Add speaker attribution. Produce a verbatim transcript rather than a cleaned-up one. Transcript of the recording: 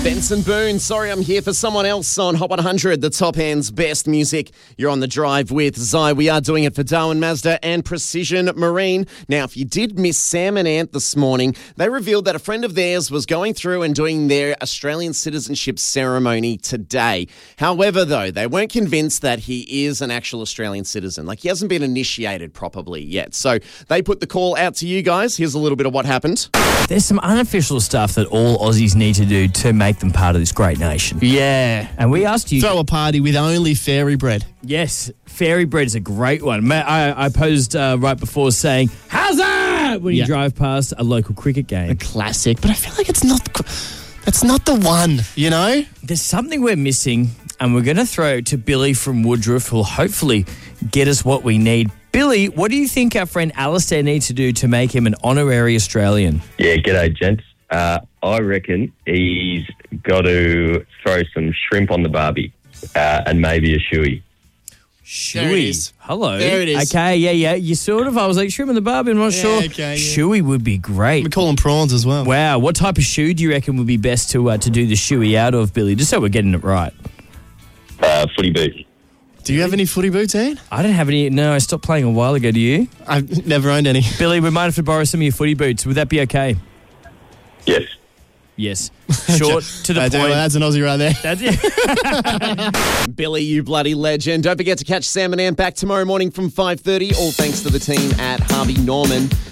Speaker 1: Benson Boone, sorry I'm here for someone else on Hot one hundred, the top end's best music. You're on the drive with Zai. We are doing it for Darwin Mazda and Precision Marine. Now, if you did miss Sam and Ant this morning, they revealed that a friend of theirs was going through and doing their Australian citizenship ceremony today. However, though, they weren't convinced that he is an actual Australian citizen. Like, he hasn't been initiated properly yet. So they put the call out to you guys. Here's a little bit of what happened.
Speaker 2: There's some unofficial stuff that all Aussies need to do to make them part of this great nation.
Speaker 3: Yeah.
Speaker 2: And we asked you...
Speaker 3: Throw a party with only fairy bread.
Speaker 2: Yes, fairy bread is a great one. I, I posed uh, right before saying, how's that? When you
Speaker 3: Yeah.
Speaker 2: drive past a local cricket
Speaker 3: A
Speaker 2: game.
Speaker 3: classic. But I feel like it's not... It's not the one, you know?
Speaker 2: There's something we're missing, and we're going to throw to Billy from Woodruff, who'll hopefully get us what we need. Billy, what do you think our friend Alistair needs to do to make him an honorary Australian?
Speaker 4: Yeah, g'day, gents. Uh, I reckon he's got to throw some shrimp on the barbie uh, and maybe a shoey.
Speaker 3: There it
Speaker 2: Shuey.
Speaker 3: is.
Speaker 2: Hello.
Speaker 3: There it is.
Speaker 2: Okay, yeah, yeah. You sort of, I was like, shrimp on the barbie, I'm not
Speaker 3: Yeah,
Speaker 2: sure.
Speaker 3: okay, yeah.
Speaker 2: Shuey would be great.
Speaker 3: We call them prawns as well.
Speaker 2: Wow, what type of shoe do you reckon would be best to uh, to do the shoey out of, Billy? Just so we're getting it right.
Speaker 4: Uh, footy boot.
Speaker 3: Do you have any footy boots, Ian?
Speaker 2: I don't have any. No, I stopped playing a while ago. Do you?
Speaker 3: I've never owned any.
Speaker 2: Billy, we might have to borrow some of your footy boots. Would that be okay?
Speaker 4: Yes.
Speaker 2: Yes. Short, to the
Speaker 3: I do,
Speaker 2: point.
Speaker 3: that's an Aussie right there.
Speaker 2: That's it.
Speaker 1: Billy, you bloody legend. Don't forget to catch Sam and Ant back tomorrow morning from five thirty. All thanks to the team at Harvey Norman.